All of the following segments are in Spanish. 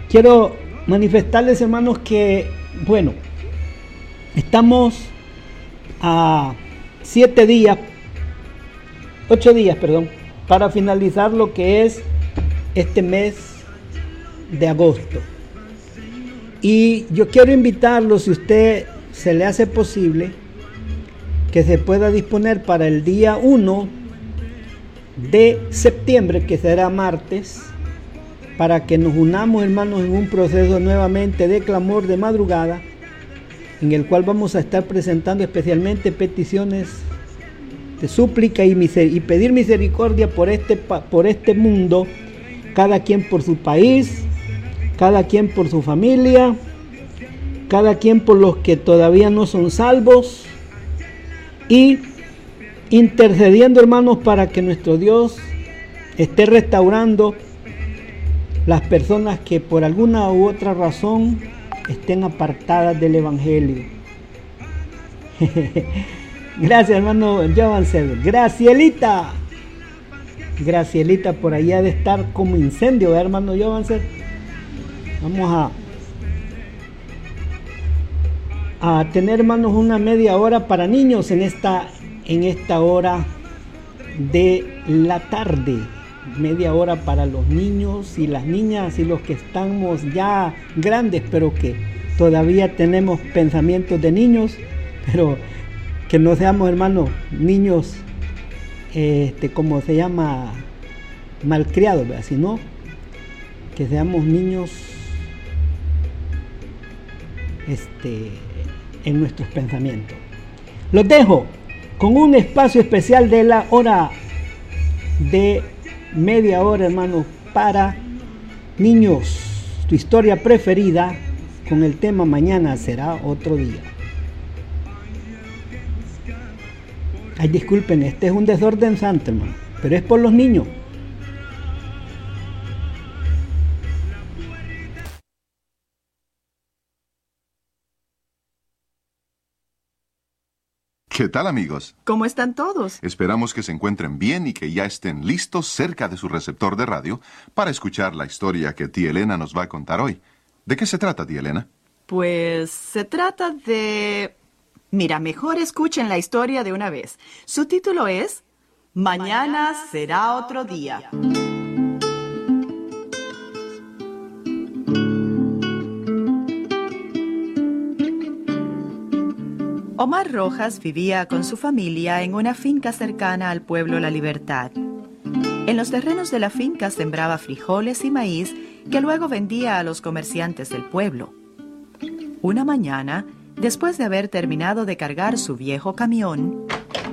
quiero manifestarles, hermanos, que, bueno, estamos a 8 días, para finalizar lo que es este mes de agosto. Y yo quiero invitarlo, si usted se le hace posible, que se pueda disponer para el día 1 de septiembre, que será martes, para que nos unamos, hermanos, en un proceso nuevamente de clamor de madrugada, en el cual vamos a estar presentando especialmente peticiones de súplica y pedir misericordia por este mundo, cada quien por su país, cada quien por su familia, cada quien por los que todavía no son salvos, y intercediendo, hermanos, para que nuestro Dios esté restaurando las personas que por alguna u otra razón estén apartadas del Evangelio. Gracias, hermano Jovancel. Gracielita por allá de estar como incendio, ¿verdad, hermano Jovancel? Vamos a tener, hermanos, una media hora para niños en esta hora de la tarde. Media hora para los niños y las niñas y los que estamos ya grandes, pero que todavía tenemos pensamientos de niños, pero que no seamos, hermanos, niños, como se llama, malcriados, ¿verdad? Sino que seamos niños en nuestros pensamientos. Los dejo con un espacio especial de la hora de media hora, hermanos, para niños. Tu historia preferida, con el tema Mañana será otro día. Ay, disculpen, este es un desorden santo, hermano, pero es por los niños. ¿Qué tal, amigos? ¿Cómo están todos? Esperamos que se encuentren bien y que ya estén listos cerca de su receptor de radio para escuchar la historia que tía Elena nos va a contar hoy. ¿De qué se trata, tía Elena? Pues se trata de... Mira, mejor escuchen la historia de una vez. Su título es Mañana será otro día. Omar Rojas vivía con su familia en una finca cercana al pueblo La Libertad. En los terrenos de la finca sembraba frijoles y maíz que luego vendía a los comerciantes del pueblo. Una mañana, después de haber terminado de cargar su viejo camión...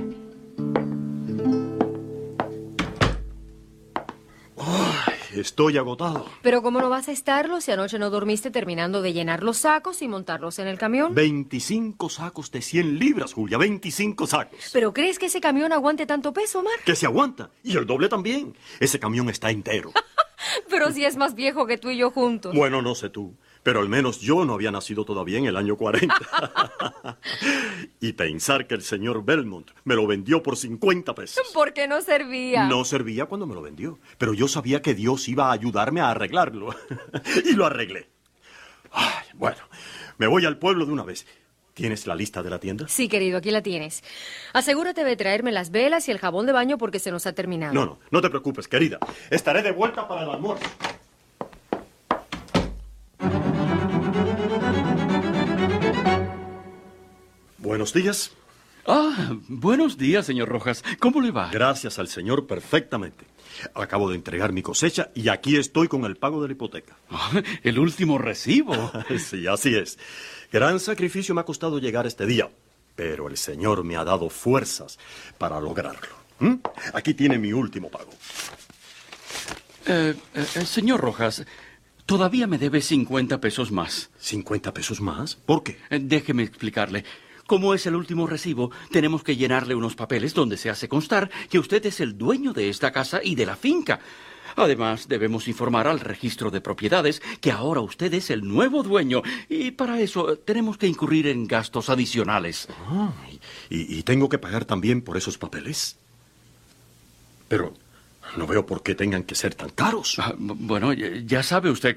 Estoy agotado. Pero ¿cómo no vas a estarlo si anoche no dormiste terminando de llenar los sacos y montarlos en el camión? 25 sacos de 100 libras, Julia, 25 sacos. ¿Pero crees que ese camión aguante tanto peso, Omar? Que se aguanta, y el doble también. Ese camión está entero. Pero si es más viejo que tú y yo juntos. Bueno, no sé tú, pero al menos yo no había nacido todavía en el año 40. Y pensar que el señor Belmont me lo vendió por 50 pesos. ¿Por qué no servía? No servía cuando me lo vendió, pero yo sabía que Dios iba a ayudarme a arreglarlo. Y lo arreglé. Ay, bueno, me voy al pueblo de una vez. ¿Tienes la lista de la tienda? Sí, querido, aquí la tienes. Asegúrate de traerme las velas y el jabón de baño porque se nos ha terminado. No te preocupes, querida. Estaré de vuelta para el almuerzo. Buenos días. Buenos días, señor Rojas. ¿Cómo le va? Gracias al señor, perfectamente. Acabo de entregar mi cosecha y aquí estoy con el pago de la hipoteca. El último recibo. Sí, así es. Gran sacrificio me ha costado llegar este día, pero el señor me ha dado fuerzas para lograrlo. Aquí tiene mi último pago. Señor Rojas, todavía me debe 50 pesos más. ¿50 pesos más? ¿Por qué? Déjeme explicarle. Como es el último recibo, tenemos que llenarle unos papeles donde se hace constar que usted es el dueño de esta casa y de la finca. Además, debemos informar al registro de propiedades que ahora usted es el nuevo dueño y para eso tenemos que incurrir en gastos adicionales. ¿Y tengo que pagar también por esos papeles? Pero no veo por qué tengan que ser tan caros. Bueno, ya sabe usted